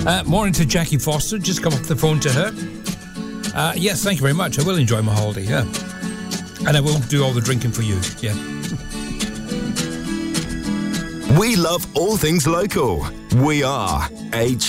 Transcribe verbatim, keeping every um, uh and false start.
Uh, morning to Jackie Foster. Just come off the phone to her. Uh, yes, thank you very much. I will enjoy my holiday, yeah. And I will do all the drinking for you, yeah. We love all things local. We are H